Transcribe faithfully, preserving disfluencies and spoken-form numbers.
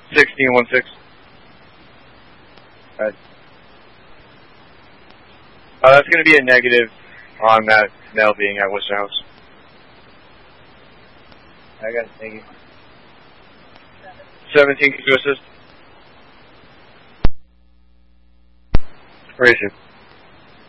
sixteen one six. Right. Uh, that's going to be a negative on that male being at Worcester House. I got it, thank you. seventeen to assist. Racer.